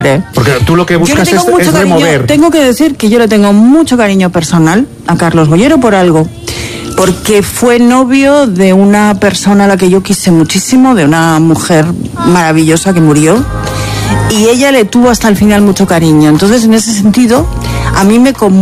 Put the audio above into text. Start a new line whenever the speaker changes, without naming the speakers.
Porque tú lo que buscas es remover.
Tengo que decir que yo le tengo mucho cariño personal a Carlos Bollero por algo. Porque fue novio de una persona a la que yo quise muchísimo, de una mujer maravillosa que murió. Y ella le tuvo hasta el final mucho cariño. Entonces, en ese sentido, a mí me conmueve